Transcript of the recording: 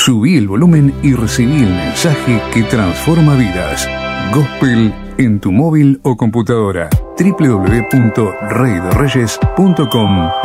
Subí el volumen y recibí el mensaje que transforma vidas. Gospel en tu móvil o computadora. www.reydereyes.com.ar